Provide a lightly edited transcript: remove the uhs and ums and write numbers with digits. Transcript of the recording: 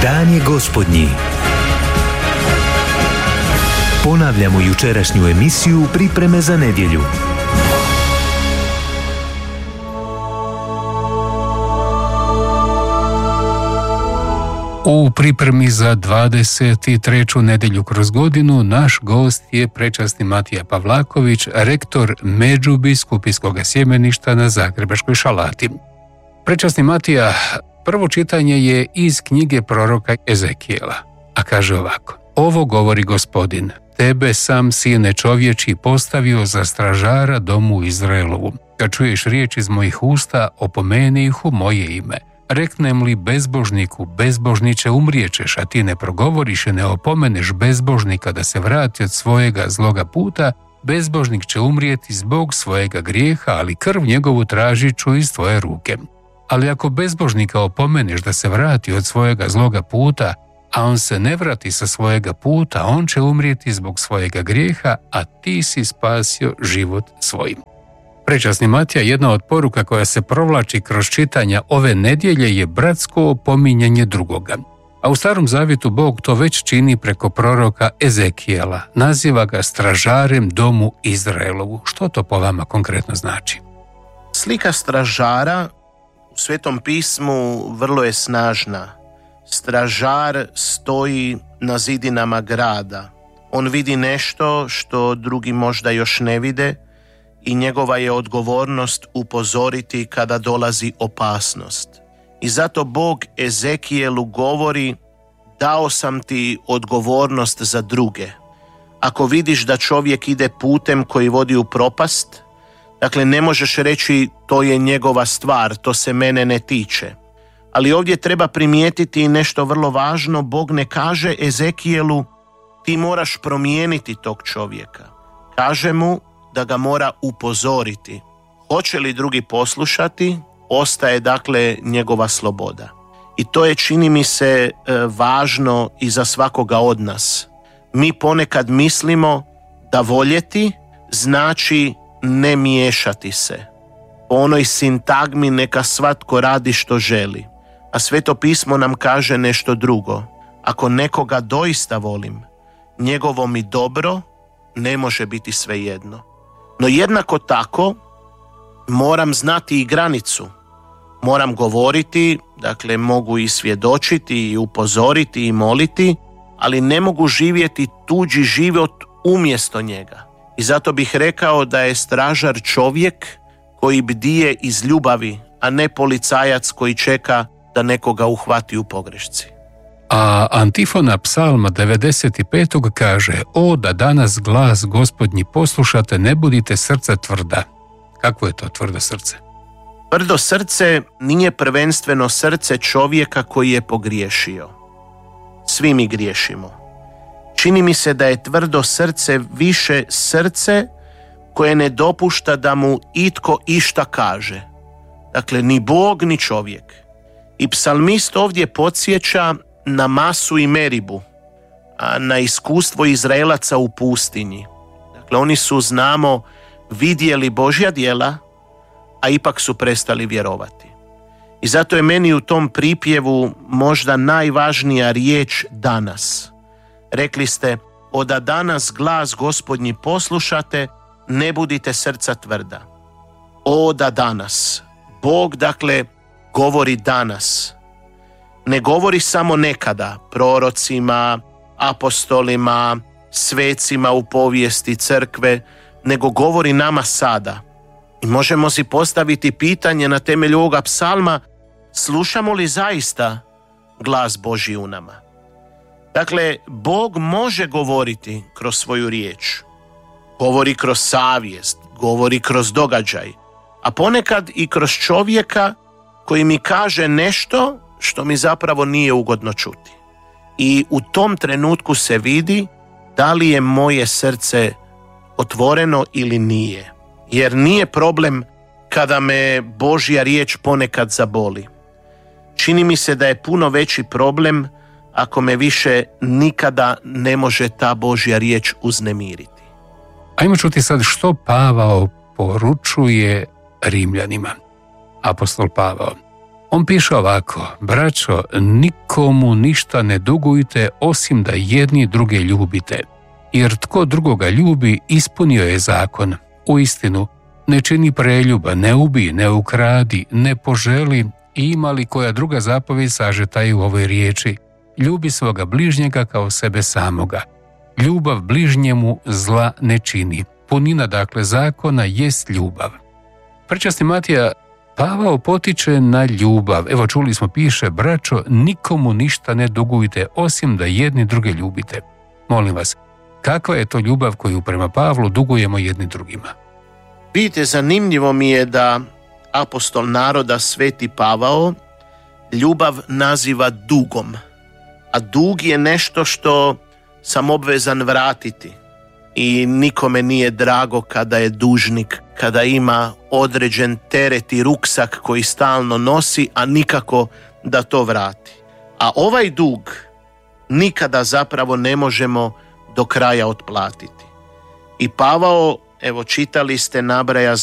Dan je Gospodnji. Ponavljamo jučerašnju emisiju Pripreme za nedjelju. U pripremi za 23. nedjelju kroz godinu naš gost je prečasni Matija Pavlaković, rektor Međubiskupijskog sjemeništa na Zagrebačkoj Šalati. Prečasni Matija, prvo čitanje je iz knjige proroka Ezekijela, a kaže ovako: Ovo govori Gospodin, tebe sam, sine čovječi, postavio za stražara domu Izraelovu. Kad čuješ riječ iz mojih usta, opomeni ih u moje ime. Reknem li bezbožniku, bezbožniče, umrijećeš, a ti ne progovoriš i ne opomeneš bezbožnika da se vrati od svojega zloga puta, bezbožnik će umrijeti zbog svojega grijeha, ali krv njegovu tražit ću iz tvoje ruke. Ali ako bezbožnika opomeneš da se vrati od svojega zloga puta, a on se ne vrati sa svojega puta, on će umrijeti zbog svojega grijeha, a ti si spasio život svojim. Prečasni Matija, jedna od poruka koja se provlači kroz čitanja ove nedjelje je bratsko opominjanje drugoga. A u Starom Zavjetu Bog to već čini preko proroka Ezekijela. Naziva ga stražarem domu Izraelovu. Što to po vama konkretno znači? Slika stražara u Svetom pismu vrlo je snažna. Stražar stoji na zidinama grada. On vidi nešto što drugi možda još ne vide i njegova je odgovornost upozoriti kada dolazi opasnost. I zato Bog Ezekijelu govori: dao sam ti odgovornost za druge. Ako vidiš da čovjek ide putem koji vodi u propast, dakle ne možeš reći to je njegova stvar, to se mene ne tiče. Ali ovdje treba primijetiti nešto vrlo važno. Bog ne kaže Ezekijelu ti moraš promijeniti tog čovjeka. Kaže mu da ga mora upozoriti. Hoće li drugi poslušati, ostaje dakle njegova sloboda. I to je, čini mi se, važno i za svakoga od nas. Mi ponekad mislimo da voljeti znači ne miješati se. Po onoj sintagmi neka svatko radi što želi. A Sveto pismo nam kaže nešto drugo. Ako nekoga doista volim, njegovo mi dobro ne može biti svejedno. No jednako tako moram znati i granicu. Moram govoriti, dakle mogu i svjedočiti i upozoriti i moliti, ali ne mogu živjeti tuđi život umjesto njega. I zato bih rekao da je stražar čovjek koji bdije iz ljubavi, a ne policajac koji čeka da nekoga uhvati u pogrešci. A antifona psalma 95. kaže: O, da danas glas Gospodnji poslušate, ne budite srca tvrda. Kakvo je to tvrdo srce? Tvrdo srce nije prvenstveno srce čovjeka koji je pogriješio. Svi mi griješimo. Čini mi se da je tvrdo srce više srce koje ne dopušta da mu itko išta kaže. Dakle, ni Bog, ni čovjek. I psalmist ovdje podsjeća na Masu i Meribu, a na iskustvo Izraelaca u pustinji. Dakle, oni su, znamo, vidjeli Božja djela, a ipak su prestali vjerovati. I zato je meni u tom pripjevu možda najvažnija riječ danas. Rekli ste: o da danas glas Gospodnji poslušate, ne budite srca tvrda. O da danas. Bog, dakle, govori danas. Ne govori samo nekada, prorocima, apostolima, svecima u povijesti crkve, nego govori nama sada. I možemo si postaviti pitanje na temelju ovoga psalma: slušamo li zaista glas Božji u nama? Dakle, Bog može govoriti kroz svoju riječ. Govori kroz savjest, govori kroz događaj, a ponekad i kroz čovjeka koji mi kaže nešto što mi zapravo nije ugodno čuti. I u tom trenutku se vidi da li je moje srce otvoreno ili nije. Jer nije problem kada me Božja riječ ponekad zaboli. Čini mi se da je puno veći problem ako me više nikada ne može ta Božja riječ uznemiriti. Ajmo čuti sad što Pavao poručuje Rimljanima. Apostol Pavao: On piše ovako: braćo, nikomu ništa ne dugujte osim da jedni druge ljubite, jer tko drugoga ljubi ispunio je zakon. Uistinu, ne čini preljuba, ne ubij, ne ukradi, ne poželi i ima li koja druga zapovijed sažeta je u ovoj riječi: ljubi svoga bližnjega kao sebe samoga. Ljubav bližnjemu zla ne čini. Punina dakle zakona jest ljubav. Prečasni Matija Pavao potiče na ljubav. Evo čuli smo, piše: braćo, nikomu ništa ne dugujte osim da jedni druge ljubite. Molim vas, kakva je to ljubav koju prema Pavlu dugujemo jedni drugima? Vidite, zanimljivo mi je da apostol naroda Sveti Pavao ljubav naziva dugom, a dug je nešto što sam obvezan vratiti i nikome nije drago kada je dužnik, kada ima određen teret i ruksak koji stalno nosi, a nikako da to vrati. A ovaj dug nikada zapravo ne možemo do kraja otplatiti. I Pavao, evo čitali ste, nabraja